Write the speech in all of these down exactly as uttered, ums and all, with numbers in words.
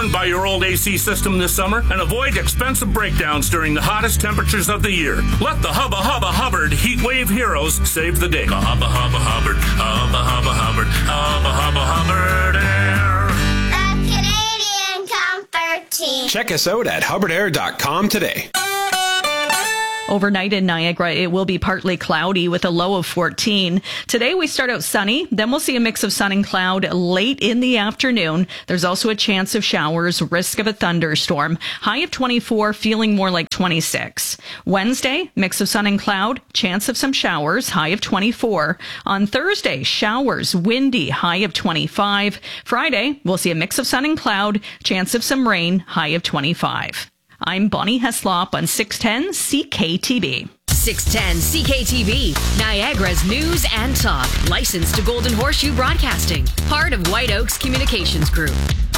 burned by your old A C system this summer and avoid expensive breakdowns during the hottest temperatures of the year. Let the Hubba Hubba Hubbard Heat Wave Heroes save the day. Hubba Hubba Hubbard, Hubba Hubba Hubbard, Hubba Hubba Hubbard Air. The Canadian Comfort Team. Check us out at hubbard air dot com today. Overnight in Niagara, it will be partly cloudy with a low of fourteen. Today, we start out sunny. Then we'll see a mix of sun and cloud late in the afternoon. There's also a chance of showers, risk of a thunderstorm. High of twenty-four, feeling more like twenty-six. Wednesday, mix of sun and cloud, chance of some showers, high of twenty-four. On Thursday, showers, windy, high of twenty-five. Friday, we'll see a mix of sun and cloud, chance of some rain, high of twenty-five. I'm Bonnie Heslop on six ten C K T V. six ten C K T V, Niagara's news and talk. Licensed to Golden Horseshoe Broadcasting. Part of White Oaks Communications Group.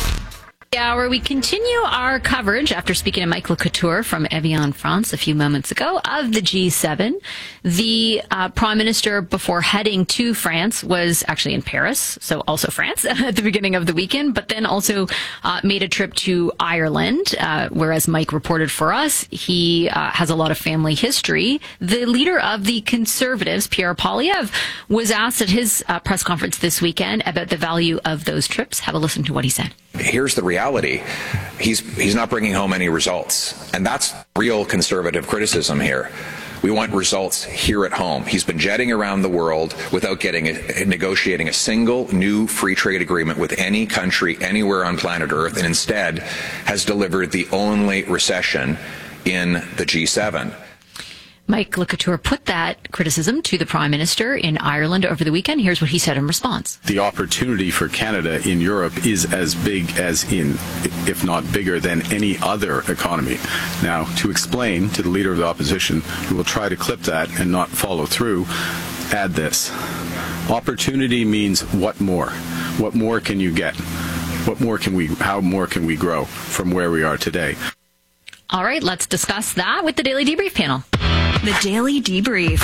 Hour, we continue our coverage after speaking to Mike Lecouture from Evian France a few moments ago of the G seven. The uh, Prime Minister, before heading to France, was actually in Paris, so also France at the beginning of the weekend, but then also uh, made a trip to Ireland, uh, whereas Mike reported for us, he uh, has a lot of family history. The leader of the Conservatives, Pierre Poilievre, was asked at his uh, press conference this weekend about the value of those trips. Have a listen to what he said. Here's the reality. He's he's not bringing home any results. And that's real conservative criticism here. We want results here at home. He's been jetting around the world without getting a, negotiating a single new free trade agreement with any country anywhere on planet Earth, and instead has delivered the only recession in the G seven. Mike Lecouture put that criticism to the Prime Minister in Ireland over the weekend. Here's what he said in response. The opportunity for Canada in Europe is as big as in, if not bigger than any other economy. Now, to explain to the Leader of the Opposition, who will try to clip that and not follow through, add this. Opportunity means what more? What more can you get? What more can we, how more can we grow from where we are today? All right, let's discuss that with the Daily Debrief panel. The Daily Debrief.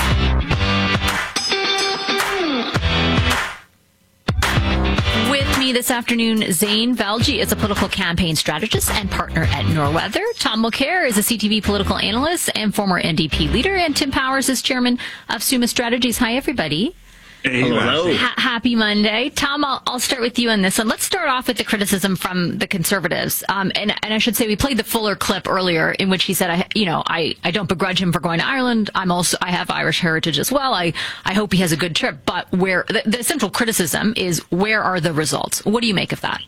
With me this afternoon, Zane Valji is a political campaign strategist and partner at Norweather. Tom Mulcair is a C T V political analyst and former N D P leader. And Tim Powers is chairman of Summa Strategies. Hi, everybody. Hey, hello. Ha- happy Monday. Tom, I'll, I'll start with you on this one. Let's start off with the criticism from the Conservatives. Um, and, and I should say we played the fuller clip earlier in which he said, I, you know, I, I don't begrudge him for going to Ireland. I'm also, I have Irish heritage as well. I, I hope he has a good trip. But where the, the central criticism is, where are the results? What do you make of that?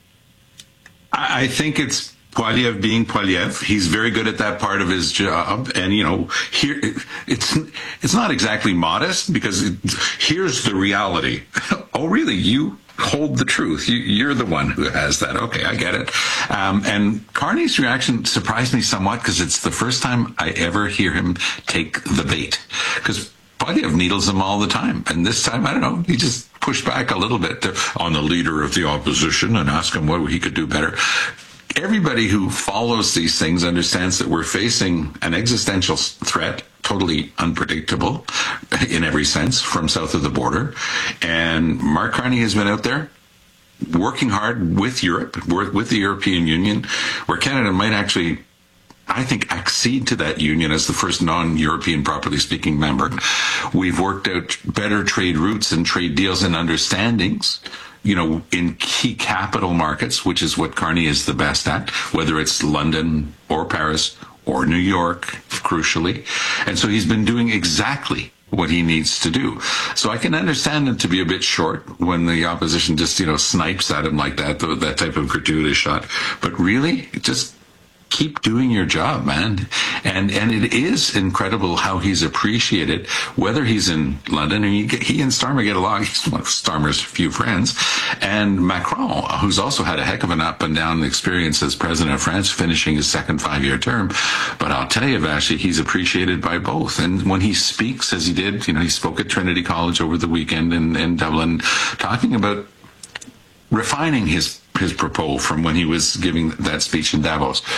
I think it's Poilievre being Poilievre. He's very good at that part of his job. And, you know, here, it's, it's not exactly modest, because it, here's the reality. Oh, really? You hold the truth. You, you're the one who has that. Okay, I get it. Um, and Carney's reaction surprised me somewhat, because it's the first time I ever hear him take the bait. Because Poilievre needles him all the time. And this time, I don't know, he just pushed back a little bit on the leader of the opposition and asked him what he could do better. Everybody who follows these things understands that we're facing an existential threat, totally unpredictable in every sense, from south of the border. And Mark Carney has been out there working hard with Europe, with the European Union, where Canada might actually, I think, accede to that union as the first non-European, properly speaking, member. We've worked out better trade routes and trade deals and understandings, you know, in key capital markets, which is what Carney is the best at, whether it's London or Paris or New York, crucially. And so he's been doing exactly what he needs to do. So I can understand him to be a bit short when the opposition just, you know, snipes at him like that, that type of gratuitous shot. But really, just keep doing your job, man. And and it is incredible how he's appreciated, whether he's in London, and he, he and Starmer get along. He's one of Starmer's few friends. And Macron, who's also had a heck of an up and down experience as president of France, finishing his second five-year term. But I'll tell you, Vashi, he's appreciated by both. And when he speaks, as he did, you know, he spoke at Trinity College over the weekend in, in Dublin, talking about refining his his propos from when he was giving that speech in Davos.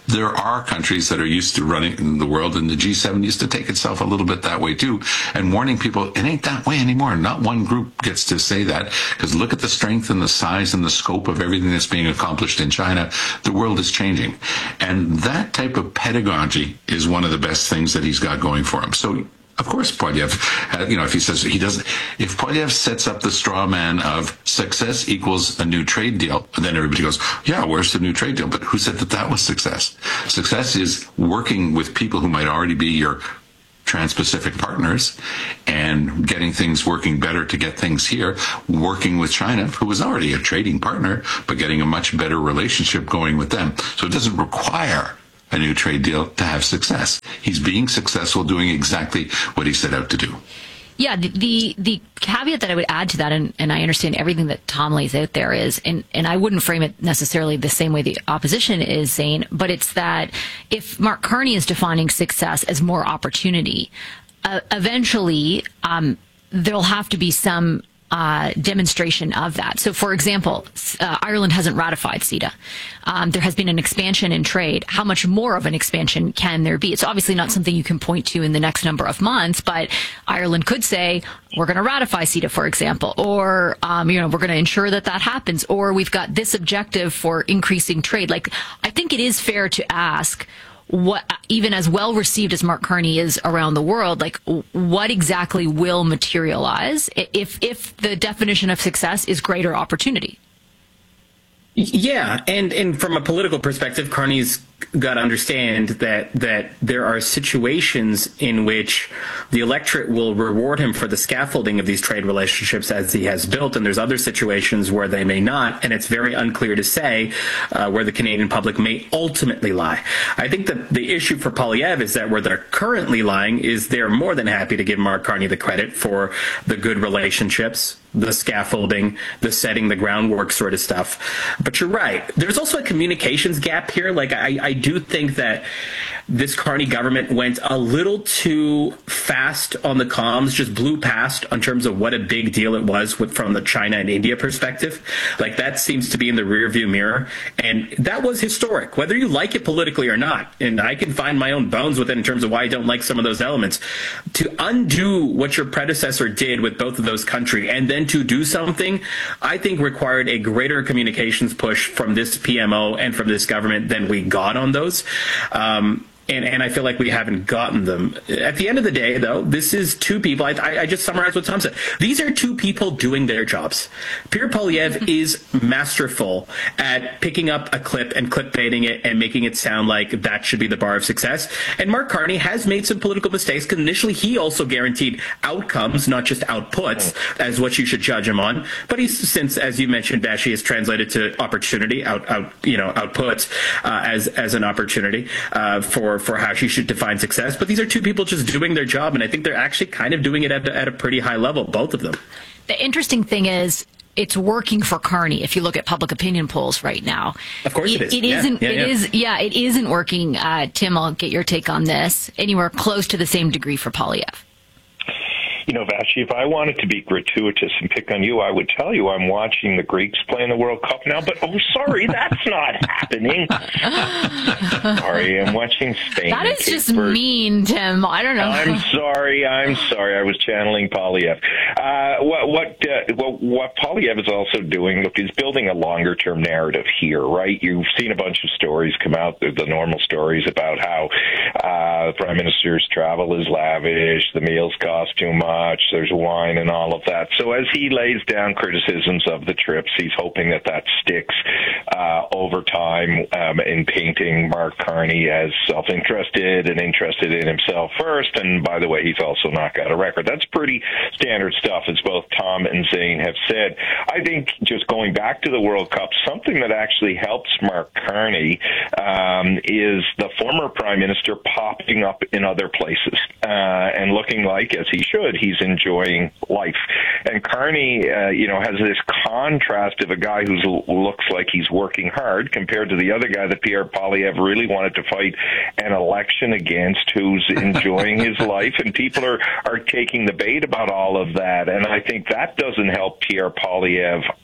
there are countries that are used to running the world, and the G seven used to take itself a little bit that way too, and warning people, it ain't that way anymore. Not one group gets to say that, because look at the strength and the size and the scope of everything that's being accomplished in China. The world is changing. And that type of pedagogy is one of the best things that he's got going for him. So, of course, Poilievre, uh, you know, if he says he doesn't, if Poilievre sets up the straw man of success equals a new trade deal, then everybody goes, yeah, where's the new trade deal? But who said that that was success? Success is working with people who might already be your Trans-Pacific partners and getting things working better to get things here, working with China, who was already a trading partner, but getting a much better relationship going with them. So it doesn't require a new trade deal to have success. He's being successful doing exactly what he set out to do. Yeah, the, the the caveat that I would add to that, and, and I understand everything that Tom lays out there is, and, and I wouldn't frame it necessarily the same way the opposition is saying, but it's that if Mark Carney is defining success as more opportunity, uh, eventually um, there'll have to be some Uh, demonstration of that. So, for example, uh, Ireland hasn't ratified CETA. Um, there has been an expansion in trade. How much more of an expansion can there be? It's obviously not something you can point to in the next number of months, but Ireland could say, we're going to ratify CETA, for example, or, um, you know, we're going to ensure that that happens, or we've got this objective for increasing trade. Like, I think it is fair to ask, what, even as well received as Mark Carney is around the world, like what exactly will materialize if if the definition of success is greater opportunity? Yeah, and and from a political perspective, Carney's got to understand that that there are situations in which the electorate will reward him for the scaffolding of these trade relationships as he has built, and there's other situations where they may not, and it's very unclear to say uh, where the Canadian public may ultimately lie. I think that the issue for Poilievre is that where they're currently lying is they're more than happy to give Mark Carney the credit for the good relationships, the scaffolding, the setting the groundwork sort of stuff. But you're right. There's also a communications gap here. Like, I, I do think that this Carney government went a little too fast on the comms, just blew past in terms of what a big deal it was with, from the China and India perspective. Like, that seems to be in the rearview mirror. And that was historic, whether you like it politically or not. And I can find my own bones with it in terms of why I don't like some of those elements. To undo what your predecessor did with both of those countries and then to do something, I think required a greater communications push from this P M O and from this government than we got on those. Um, And, and I feel like we haven't gotten them. At the end of the day, though, this is two people. I, I just summarized what Tom said. These are two people doing their jobs. Pierre Poilievre is masterful at picking up a clip and clickbaiting it and making it sound like that should be the bar of success. And Mark Carney has made some political mistakes because initially he also guaranteed outcomes, not just outputs, as what you should judge him on. But he's since, as you mentioned, Bashi, has translated to opportunity, out, out you know, outputs uh, as as an opportunity uh, for. for how she should define success. But these are two people just doing their job, and I think they're actually kind of doing it at, at a pretty high level, both of them. The interesting thing is it's working for Carney if you look at public opinion polls right now. Of course it, it is. It yeah, isn't, yeah, it yeah. is, yeah, it isn't working. Uh, Tim, I'll get your take on this. Anywhere close to the same degree for Poilievre. You know, Vashi, if I wanted to be gratuitous and pick on you, I would tell you I'm watching the Greeks play in the World Cup now, but oh, sorry, that's not happening. Sorry, I'm watching Spain. That is just mean, Tim. I don't know. I'm sorry. I'm sorry. I was channeling Poilievre. Uh, what what, uh, what what Poilievre is also doing, look, is building a longer-term narrative here, right? You've seen a bunch of stories come out, the, the normal stories about how uh, the Prime Minister's travel is lavish, the meals cost too much, there's wine and all of that. So as he lays down criticisms of the trips, he's hoping that that sticks uh, over time um, in painting Mark Carney as self-interested and interested in himself first. And by the way, he's also not got a record. That's pretty standard stuff, as both Tom and Zane have said. I think just going back to the World Cup, something that actually helps Mark Carney um, is the former Prime Minister popping up in other places uh, and looking like, as he should, he's enjoying life. And Carney, uh, you know, has this contrast of a guy who looks like he's working hard compared to the other guy that Pierre Poilievre really wanted to fight an election against, who's enjoying his life. And people are, are taking the bait about all of that. And I think that doesn't help Pierre Poilievre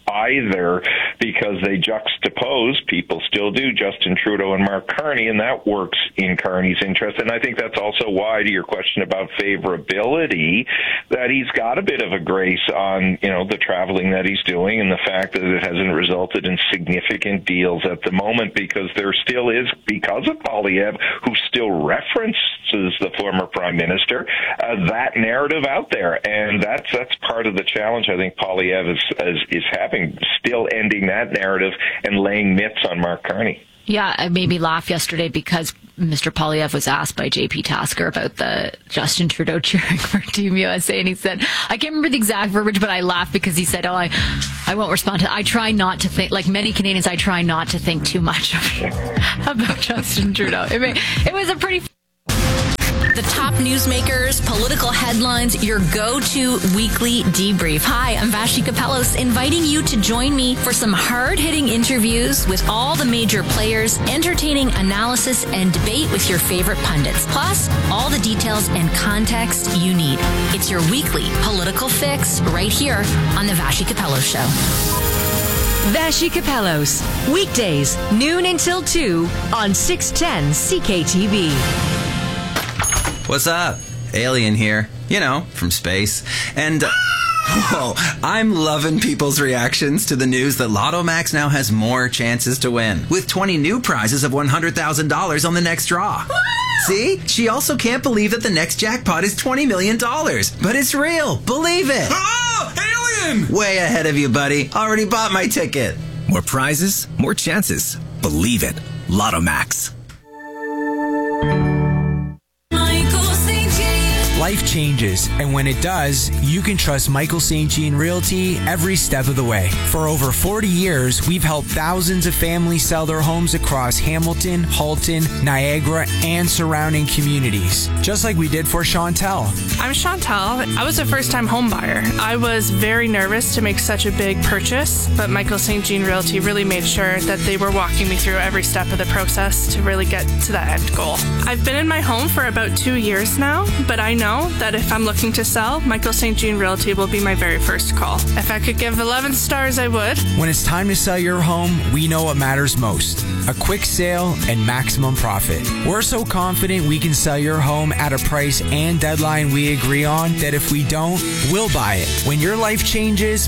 either, because they juxtapose, people still do, Justin Trudeau and Mark Carney, and that works in Carney's interest. And I think that's also why, to your question about favorability, that he's got a bit of a grace on, you know, the traveling that he's doing and the fact that it hasn't resulted in significant deals at the moment, because there still is, because of Poilievre, who still references the former prime minister, uh, that narrative out there. And that's that's part of the challenge I think Poilievre is, is, is having, still ending that narrative and laying myths on Mark Carney. Yeah, it made me laugh yesterday because Mister Poilievre was asked by J P Tasker about the Justin Trudeau cheering for Team U S A, and he said, I can't remember the exact verbiage, but I laughed because he said, oh, I, I won't respond to I try not to think, like many Canadians, I try not to think too much about Justin Trudeau. It, made, it was a pretty... The top newsmakers, political headlines, your go-to weekly debrief. Hi, I'm Vashi Kapelos, inviting you to join me for some hard-hitting interviews with all the major players, entertaining analysis and debate with your favorite pundits, plus all the details and context you need. It's your weekly political fix right here on the Vashi Kapelos Show. Vashi Kapelos, weekdays, noon until two on six ten C K T V. What's up? Alien here. You know, from space. And, uh, whoa, I'm loving people's reactions to the news that Lotto Max now has more chances to win, with twenty new prizes of one hundred thousand dollars on the next draw. See? She also can't believe that the next jackpot is twenty million dollars. But it's real. Believe it. Oh, alien! Way ahead of you, buddy. Already bought my ticket. More prizes, more chances. Believe it. Lotto Max. Life changes, and when it does, you can trust Michael Saint Jean Realty every step of the way. For over forty years, we've helped thousands of families sell their homes across Hamilton, Halton, Niagara, and surrounding communities, just like we did for Chantel. I'm Chantel. I was a first-time home buyer. I was very nervous to make such a big purchase, but Michael Saint Jean Realty really made sure that they were walking me through every step of the process to really get to that end goal. I've been in my home for about two years now, but I know that if I'm looking to sell, Michael Saint Jean Realty will be my very first call. If I could give eleven stars, I would. When it's time to sell your home, we know what matters most: a quick sale and maximum profit. We're so confident we can sell your home at a price and deadline we agree on that if we don't, we'll buy it. When your life changes,